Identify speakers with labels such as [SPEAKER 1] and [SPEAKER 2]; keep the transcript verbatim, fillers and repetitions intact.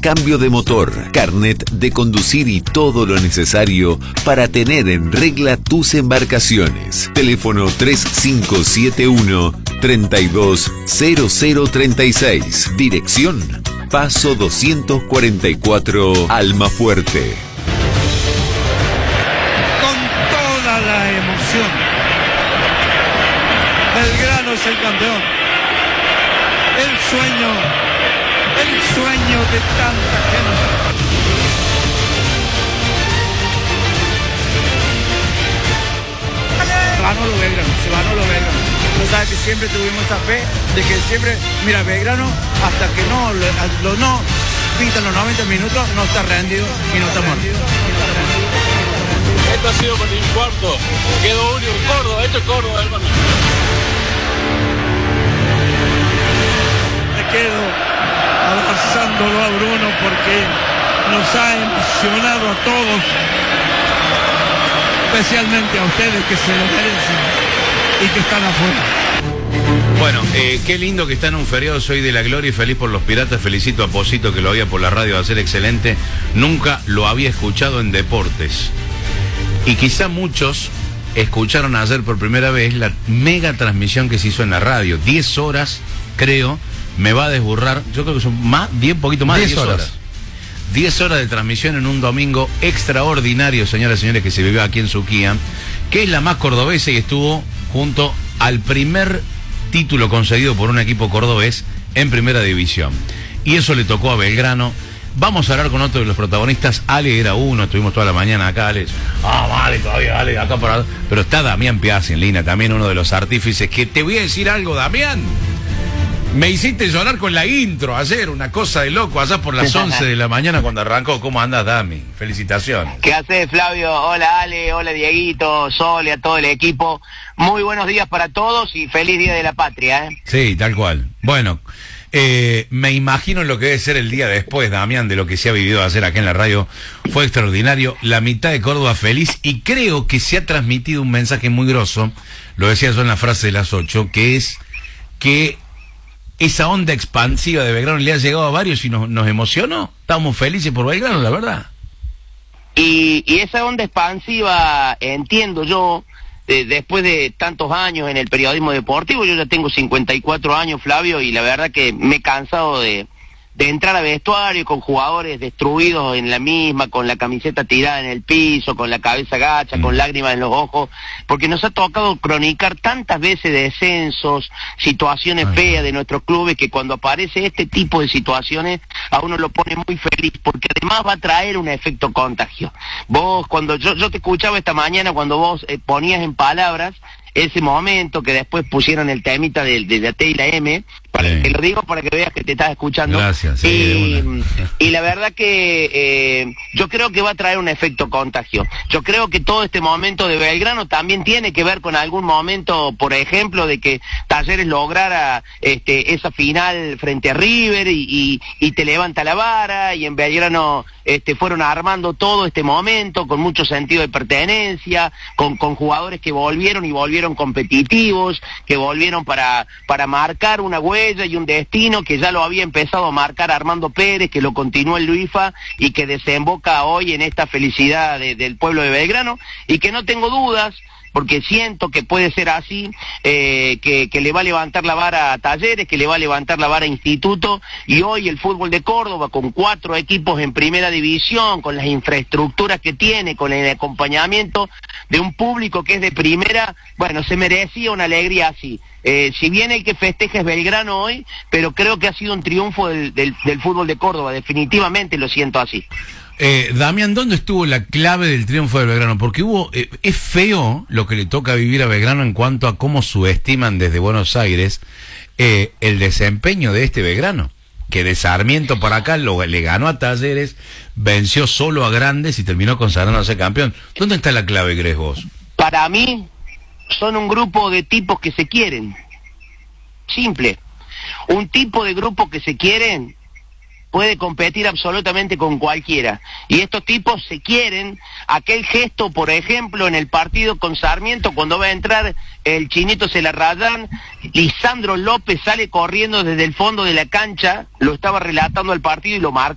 [SPEAKER 1] cambio de motor, carnet de conducir y todo lo necesario para tener en regla tus embarcaciones. Teléfono tres cinco siete uno, tres dos cero cero tres seis. Dirección Paso doscientos cuarenta y cuatro, Almafuerte.
[SPEAKER 2] Con toda la emoción, Belgrano es el campeón. El sueño, el sueño de tanta gente.
[SPEAKER 3] Ganó lo Belgrano, se ganó lo Belgrano. Tú sabes que siempre tuvimos esa fe de que siempre, mira, Belgrano, hasta que no, lo, lo no pitan los noventa minutos, no está rendido y no está muerto.
[SPEAKER 4] Esto ha sido con el cuarto, quedó único en Córdoba, esto es Córdoba, hermano.
[SPEAKER 2] Me quedo abrazándolo a Bruno porque nos ha emocionado a todos, especialmente a ustedes que se lo merecen y que están afuera.
[SPEAKER 5] Bueno, eh, qué lindo que está en un feriado, soy de la gloria y feliz por los piratas, felicito a Posito que lo había por la radio de hacer excelente, nunca lo había escuchado en deportes. Y quizá muchos escucharon ayer por primera vez la mega transmisión que se hizo en la radio, diez horas, creo, me va a desburrar, yo creo que son más, bien poquito más de diez horas. diez horas de transmisión en un domingo extraordinario, señoras y señores, que se vivió aquí en Suquía, que es la más cordobesa y estuvo junto al primer título concedido por un equipo cordobés en primera división. Y eso le tocó a Belgrano. Vamos a hablar con otro de los protagonistas. Ale era uno, estuvimos toda la mañana acá, Ale. Ah, vale, todavía, Ale, acá para... Pero está Damián Piazzi en línea, también uno de los artífices, que te voy a decir algo, Damián. Me hiciste llorar con la intro ayer, una cosa de loco, allá por las once de la mañana cuando arrancó. ¿Cómo andas, Dami? Felicitaciones.
[SPEAKER 6] ¿Qué haces, Flavio? Hola, Ale, hola, Dieguito, Sole, a todo el equipo. Muy buenos días para todos y feliz Día de la Patria, ¿eh?
[SPEAKER 5] Sí, tal cual. Bueno, eh, me imagino lo que debe ser el día después, Damián, de lo que se ha vivido ayer acá en la radio. Fue extraordinario, la mitad de Córdoba feliz, y creo que se ha transmitido un mensaje muy grosso, lo decía yo en la frase de las ocho, que es que esa onda expansiva de Belgrano le ha llegado a varios y nos, nos emocionó. Estamos felices por Belgrano, la verdad.
[SPEAKER 6] Y, y esa onda expansiva, entiendo yo, eh, después de tantos años en el periodismo deportivo, yo ya tengo cincuenta y cuatro años, Flavio, y la verdad que me he cansado de, de entrar a vestuario con jugadores destruidos en la misma, con la camiseta tirada en el piso, con la cabeza gacha, mm. con lágrimas en los ojos, porque nos ha tocado cronicar tantas veces descensos, situaciones Ay, feas de nuestros clubes, que cuando aparece este tipo de situaciones a uno lo pone muy feliz, porque además va a traer un efecto contagio. Vos, cuando yo, yo te escuchaba esta mañana, cuando vos eh, ponías en palabras ese momento que después pusieron el temita de, de la T y la M, para, sí. Te lo digo para que veas que te estás escuchando.
[SPEAKER 5] Gracias. Sí,
[SPEAKER 6] y, y la verdad que eh, yo creo que va a traer un efecto contagio. Yo creo que todo este momento de Belgrano también tiene que ver con algún momento, por ejemplo, de que Talleres lograra este, esa final frente a River y, y, y te levanta la vara, y en Belgrano este, fueron armando todo este momento con mucho sentido de pertenencia, con, con jugadores que volvieron y volvieron competitivos, que volvieron para, para marcar una huella y un destino que ya lo había empezado a marcar Armando Pérez, que lo continuó el Luifa y que desemboca hoy en esta felicidad de, del pueblo de Belgrano, y que no tengo dudas, porque siento que puede ser así, eh, que, que le va a levantar la vara a Talleres, que le va a levantar la vara a Instituto, y hoy el fútbol de Córdoba, con cuatro equipos en primera división, con las infraestructuras que tiene, con el acompañamiento de un público que es de primera, bueno, se merecía una alegría así. Eh, si bien el que festeja es Belgrano hoy, pero creo que ha sido un triunfo del, del, del fútbol de Córdoba, definitivamente lo siento así.
[SPEAKER 5] Eh, Damián, ¿dónde estuvo la clave del triunfo de Belgrano? Porque hubo, eh, es feo lo que le toca vivir a Belgrano en cuanto a cómo subestiman desde Buenos Aires eh, el desempeño de este Belgrano, que de Sarmiento para acá lo, le ganó a Talleres, venció solo a Grandes y terminó consagrándose campeón. ¿Dónde está la clave, crees vos?
[SPEAKER 6] Para mí son un grupo de tipos que se quieren, simple. Un tipo de grupo que se quieren puede competir absolutamente con cualquiera, y estos tipos se quieren. Aquel gesto, por ejemplo, en el partido con Sarmiento, cuando va a entrar el Chinito Celarrayán, Lisandro López sale corriendo desde el fondo de la cancha, lo estaba relatando al partido y lo marcó.